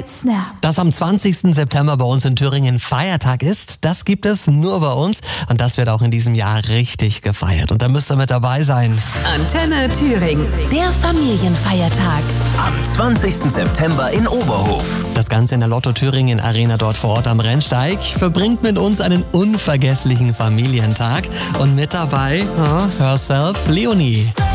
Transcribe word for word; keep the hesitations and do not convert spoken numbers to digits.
Hit Snap. Dass am zwanzigsten September bei uns in Thüringen Feiertag ist, das gibt es nur bei uns. Und das wird auch in diesem Jahr richtig gefeiert. Und da müsst ihr mit dabei sein. Antenne Thüringen, der Familienfeiertag. Am zwanzigsten September in Oberhof. Das Ganze in der Lotto Thüringen Arena dort vor Ort am Rennsteig. Verbringt mit uns einen unvergesslichen Familientag. Und mit dabei, huh, herself, Leonie.